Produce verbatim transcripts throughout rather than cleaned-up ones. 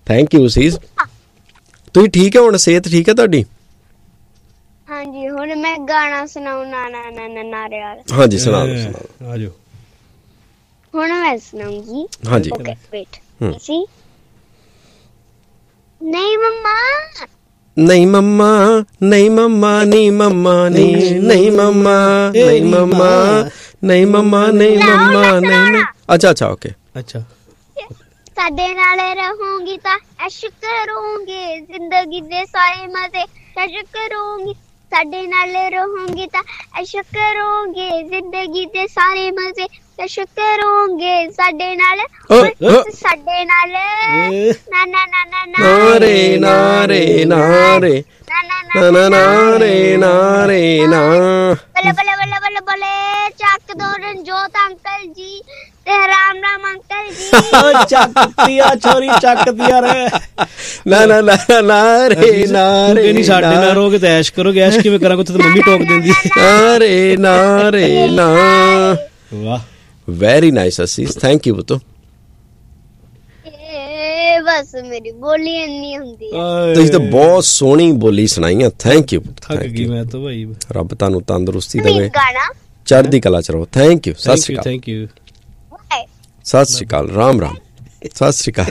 Thank you ਸੀਸ। ਤੁਸੀਂ ਠੀਕ ਹੈ ਹੁਣ? ਸਿਹਤ ਠੀਕ ਹੈ ਤੁਹਾਡੀ? ਹਾਂਜੀ ਹੁਣ ਮੈਂ ਗਾਣਾ ਸੁਣਾਉ ਨਾ ਨਾ ਨਾ ਨਾ ਨਾਰੇ ਵਾਲਾ। ਹਾਂਜੀ ਸੁਣਾ ਦਿਓ ਸੁਣਾ ਆਜੋ ਹੁਣ ਮੈਂ ਸੁਣਾਉਂਗੀ। ਹਾਂਜੀ ਓਕੇ ਵੇਟ ਸੀ। ਨਹੀਂ ਮੰਮਾ ਨਹੀਂ ਮੰਮਾ ਨਹੀਂ ਮੰਮਾ ਨਹੀਂ ਮੰਮਾ ਨਹੀਂ ਨਹੀਂ ਮੰਮਾ ਨਹੀਂ ਮੰਮਾ ਨਹੀਂ ਮੰਮਾ ਨਹੀਂ ਮੰਮਾ ਨਹੀਂ। ਅੱਛਾ ਅੱਛਾ ਓਕੇ ਅੱਛਾ। ਸਾਡੇ ਨਾਲ ਰਹੂੰਗੀ ਤਾਂ ਐਸ਼ ਕਰੂੰਗੀ ਜ਼ਿੰਦਗੀ ਦੇ ਸਾਰੇ ਮਜ਼ੇ ਐਸ਼ ਕਰੂੰਗੀ। ਸਾਡੇ ਨਾਲ ਰਹੂੰਗੀ ਤਾਂ ਐਸ਼ ਕਰੂੰਗੀ ਜ਼ਿੰਦਗੀ ਦੇ ਸਾਰੇ ਮਜ਼ੇ ਐਸ਼ ਕਰੂੰਗੀ। ਸਾਡੇ ਨਾਲ ਸਾਡੇ ਨਾਲ ਨਾ ਨਾ ਨਾ ਨਾ ਨਾਰੇ ਨਾਰੇ ਨਾਰੇ ਨਾ ਨਾ ਨਾਰੇ ਨਾਰੇ ਨਾ। ਬੱਲੇ ਬੱਲੇ ਬੱਲੇ ਬੱਲੇ ਬੱਲੇ ਚੱਕ ਦੋ ਰਣਜੋਤ ਅੰਕਲ ਜੀ ਤੇ ਰਾਮ ਰਾਮ ਅੰਕਲ ਜੀ। ਚੱਕਤੀਆ ਛੋਰੀ ਚੱਕਤੀਆ ਰੇ। ਨਾ ਨਾ ਨਾ ਨਾਰੇ ਨਾਰੇ ਨਹੀਂ ਸਾਡੇ ਨਾਲ ਰਹੋਗੇ ਤਾਂ ਐਸ਼ ਕਰੋਗੇ। ਐਸ਼ ਕਿਵੇਂ ਕਰਾਂਗੇ? ਉੱਥੇ ਤਾਂ ਮੰਮੀ ਟੋਕ ਦਿੰਦੀ। ਨਾਰੇ ਨਾਰੇ ਨਾ। ਵਾਹ ਵੈਰੀ ਨਾਈਸ ਅਸੀਸ ਥੈਂਕ ਯੂ ਪੁੱਤੋ। ਬਸ ਮੇਰੀ ਬੋਲੀ ਇੰਨੀ ਹੁੰਦੀ ਹੈ। ਤੁਸੀਂ ਤਾਂ ਬਹੁਤ ਸੋਹਣੀ ਬੋਲੀ ਸੁਣਾਈ ਆ। ਥੈਂਕ ਯੂ ਥੱਕ ਗਈ ਮੈਂ ਤਾਂ ਭਾਈ। ਰੱਬ ਤੁਹਾਨੂੰ ਤੰਦਰੁਸਤੀ ਦੇਵੇ ਗਾਣਾ ਚੜ੍ਹਦੀ ਕਲਾ ਚ ਰਹੋ। ਥੈਂਕ ਯੂ ਸਤਿ ਸ਼੍ਰੀ ਅਕਾਲ। ਥੈਂਕ ਯੂ ਸਤਿ ਸ਼੍ਰੀ ਅਕਾਲ ਰਾਮ ਰਾਮ ਸਤਿ ਸ਼੍ਰੀ ਅਕਾਲ।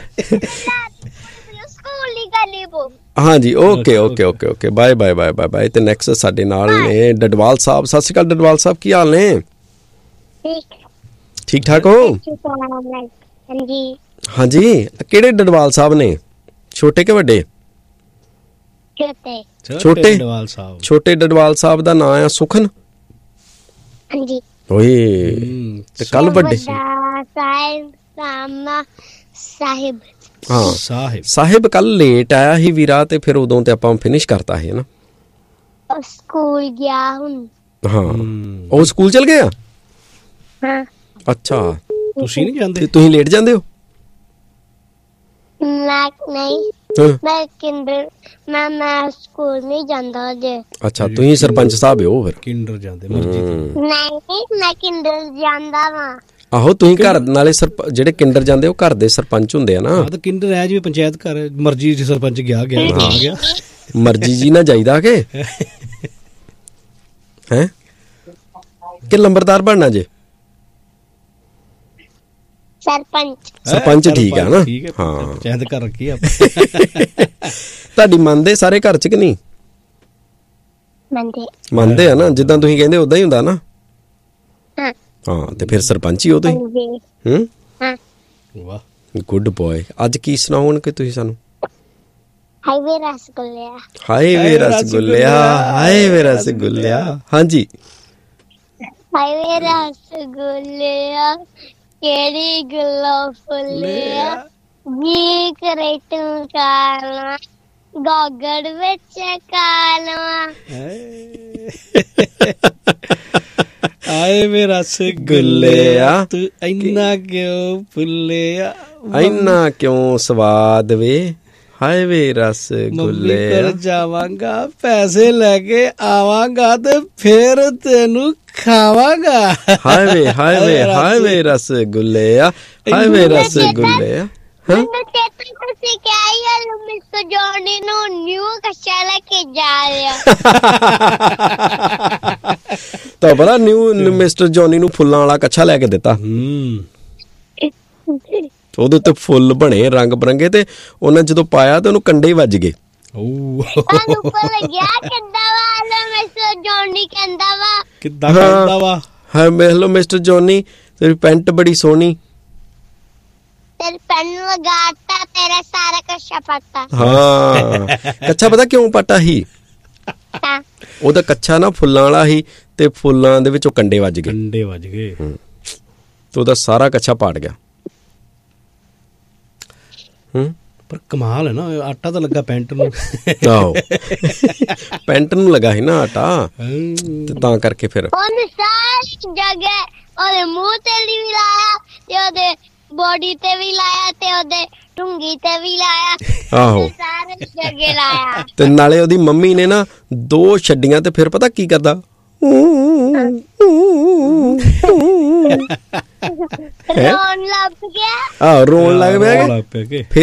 ਸਕੂਲ ਨਹੀਂ ਕਰਨੀ ਪੋ। ਹਾਂਜੀ okay okay okay okay bye bye bye bye bye. ਤੇ ਨੈਕਸਟ ਸਾਡੇ ਨਾਲ ਨੇ ਡਡਵਾਲ ਸਾਹਿਬ। ਸਤਿ ਸ਼੍ਰੀ ਅਕਾਲ ਡਡਵਾਲ ਸਾਹਿਬ ਕੀ ਹਾਲ ਨੇ? ਠੀਕ ਠਾਕ ਹੋ? ਹਾਂਜੀ ਹਾਂਜੀ ਕਿਹੜੇ ਡਡਵਾਲ ਸਾਹਿਬ ਨੇ? ਛੋਟੇ ਕਿ ਵੱਡੇ? ਛੋਟੇ ਛੋਟੇ ਡਡਵਾਲ ਸਾਹਿਬ। ਛੋਟੇ ਡਡਵਾਲ ਸਾਹਿਬ ਦਾ ਨਾਂ ਆ ਸੁਖਨ। ਹਾਂਜੀ ਓਏ ਤੇ ਕੱਲ ਵੱਡੇ ਸਾਹਿਬ ਰਾਮਾ ਸਾਹਿਬ। ਹਾਂ ਸਾਹਿਬ ਸਾਹਿਬ ਕੱਲ ਲੇਟ ਆਇਆ ਸੀ ਵੀਰਾ ਤੇ ਫਿਰ ਉਦੋਂ ਤੇ ਆਪਾਂ ਫਿਨਿਸ਼ ਕਰਤਾ ਸੀ ਨਾ। ਸਕੂਲ ਗਿਆ ਹੁਣ। ਹਾਂ ਉਹ ਸਕੂਲ ਚਲ ਗਏ ਆ। ਹਾਂ ਅੱਛਾ ਤੁਸੀਂ ਨਹੀਂ ਜਾਂਦੇ? ਤੁਸੀਂ ਲੇਟ ਜਾਂਦੇ ਹੋ? ਮੈਂ ਨਹੀਂ ਮੈਂ ਕਿੰਡਰ ਮੈਂ ਮੈਂ ਸਕੂਲ ਨਹੀਂ ਜਾਂਦਾ ਅਜੇ। ਅੱਛਾ ਤੁਸੀਂ ਸਰਪੰਚ ਸਾਹਿਬ ਹੋ ਫਿਰ? ਕਿੰਡਰ ਜਾਂਦੇ ਮਰਜ਼ੀ ਤੋਂ। ਨਹੀਂ ਮੈਂ ਕਿੰਡਰ ਜਾਂਦਾ ਵਾਂ। ਆਹੋ ਤੁਸੀਂ ਘਰ ਨਾਲੇ ਜਿਹੜੇ ਕਿੰਡਰ ਜਾਂਦੇ ਉਹ ਘਰ ਦੇ ਸਰਪੰਚ ਹੁੰਦੇ ਆ ਨਾ। ਹਾਂ ਤਾਂ ਕਿੰਡਰ ਹੈ ਜਿਵੇਂ ਪੰਚਾਇਤ ਘਰ ਮਰਜ਼ੀ ਸਰਪੰਚ ਗਿਆ ਗਿਆ ਆ ਗਿਆ। ਮਰਜ਼ੀ ਜੀ ਨਾ ਜਾਈਦਾ ਕਿ ਹੈ ਕਿ ਲੰਬਰਦਾਰ ਬਣਨਾ ਜੇ? ਸਰਪੰਚ ਸਰਪੰਚ ਠੀਕ ਆ ਨਾ। ਹਾਂ ਪੰਚਾਇਤ ਘਰ ਰੱਖੀ ਆ ਤੁਹਾਡੀ ਮੰਨਦੇ ਸਾਰੇ ਘਰ ਚ ਕਿ ਨਹੀਂ? ਮੰਨਦੇ ਮੰਨਦੇ ਆ ਨਾ। ਜਿੱਦਾਂ ਤੁਸੀਂ ਕਹਿੰਦੇ ਉਦਾਂ ਹੀ ਹੁੰਦਾ ਨਾ। ਹਾਂ ਹਾਂ ਤੇ ਫਿਰ ਸਰਪੰਚ ਹੀ ਹੋ ਤੁਸੀਂ। ਹੂੰ ਹਾਂ ਵਾਹ ਗੁੱਡ ਬॉय। ਅੱਜ ਕੀ ਸੁਣਾਓਗੇ ਤੁਸੀਂ ਸਾਨੂੰ? ਹਾਈਵੇ ਰਸਗੁੱਲਿਆ। ਹਾਏ ਵੇ ਰਸਗੁੱਲਿਆ ਹਾਏ ਵੇ ਰਸਗੁੱਲਿਆ। ਹਾਂਜੀ ਹਾਈਵੇ ਰਸਗੁੱਲਿਆ ਕਿਹੜੀ ਗੱਲੋਂ ਫੁੱਲਿਆ ਜੀ ਕਰੇ ਤੂੰ ਕਾਲਵਾ ਗੋਗੜ ਵਿੱਚ ਕਾਲਵਾ। ਆਏ ਵੇ ਰਸਗੁੱਲਿਆ ਤੂੰ ਇੰਨਾ ਕਿਉਂ ਫੁੱਲਿਆ ਇੰਨਾ ਕਿਉਂ ਸਵਾਦ ਵੇ ਹਾਏ ਵੇ ਰਸਗੁੱਲਿਆ। ਮੰਮੀ ਘਰ ਜਾਵਾਂਗਾ ਪੈਸੇ ਲੈ ਕੇ ਆਵਾਂਗਾ ਤੇ ਫਿਰ ਤੈਨੂੰ ਖਾਵਾਂਗਾ। ਹਾਏ ਵੇ ਹਾਏ ਵੇ ਹਾਏ ਵੇ ਰਸਗੁੱਲਿਆ ਹਾਏ ਵੇ ਰਸਗੁੱਲਿਆ। ਮੈਨੂੰ ਚੇਤਨ ਤੁਸੀਂ ਕਿਹਾ ਯਾਰ ਮਿਸਟਰ ਜੌਨੀ ਨੂੰ ਨਿਊ ਕੱਚਾ ਲੈ ਕੇ ਜਾ ਰਿਹਾ। ਤਾਂ ਬੜਾ ਨਿਊ ਮਿਸਟਰ ਜੌਨੀ ਨੂੰ ਫੁੱਲਾਂ ਵਾਲਾ ਕੱਛਾ ਲੈ ਕੇ ਦਿੱਤਾ। ਹੂੰ ਉਹਦੇ ਉੱਤੇ ਫੁੱਲ ਬਣੇ ਰੰਗ ਬਰੰਗੇ ਤੇ ਉਹਨੇ ਜਦੋਂ ਪਾਇਆ ਤੇ ਉਹਨੂੰ ਕੰਡੇ ਹੀ ਵੱਜ ਗਏ। ਤੁਹਾਨੂੰ ਭੁੱਲ ਗਿਆ ਕਿੱਦਾਂ ਵਾ ਮਿਸਟਰ ਜੌਨੀ ਕਹਿੰਦਾ ਵਾ ਕਿੱਦਾਂ ਕਹਿੰਦਾ ਵਾ? ਹਾਂ ਵੇਖ ਲਓ ਮਿਸਟਰ ਜੌਨੀ ਤੇਰੀ ਪੈਂਟ ਬੜੀ ਸੋਹਣੀ। ਤੇਰੇ ਪੈਨ ਲਗਾਤਾ ਤੇਰਾ ਸਾਰਾ ਕੱਛਾ ਪੱਟਾ। ਹਾਂ ਕੱਛਾ ਪਤਾ ਕਿਉਂ ਪੱਟਾ ਸੀ? ਉਹਦਾ ਕੱਛਾ ਨਾ ਫੁੱਲਾਂ ਵਾਲਾ ਸੀ ਤੇ ਫੁੱਲਾਂ ਦੇ ਵਿੱਚੋਂ ਕੰਡੇ ਵੱਜ ਗਏ। ਕੰਡੇ ਵੱਜ ਗਏ ਤੇ ਉਹਦਾ ਸਾਰਾ ਕੱਛਾ ਪਾੜ ਗਿਆ। ਹੂੰ ਪਰ ਕਮਾਲ ਹੈ ਨਾ ਆਟਾ ਤਾਂ ਲੱਗਾ ਪੈਂਟ ਨੂੰ। ਆਹੋ ਪੈਂਟ ਨੂੰ ਲੱਗਾ ਸੀ ਨਾ ਆਟਾ ਤੇ ਤਾਂ ਕਰਕੇ ਫਿਰ ਉਹਨੇ ਸਾਰੀ ਜਗ੍ਹਾ ਉਹਦੇ ਮੂੰਹ ਤੇ ਵੀ ਲਾਇਆ ਤੇ ਉਹਦੇ ਬੋਡੀ ਤੇ ਵੀ ਲਾਇਆ ਤੇ ਉਹਦੇ ਟੁੰਗੀ ਤੇ ਵੀ ਲਾਇਆ। ਆਹੋ ਸਾਰੇ ਜਗ੍ਹਾ ਲਾਇਆ। ਤੇ ਨਾਲੇ ਉਹਦੀ ਮੰਮੀ ਨੇ ਨਾ ਦੋ ਛੱਡੀਆਂ ਤੇ ਫਿਰ ਪਤਾ ਕੀ ਕਰਦਾ? ਰੋਣ ਲੱਗ ਗਿਆ। ਆਹ ਰੋਣ ਲੱਗ ਪਿਆ।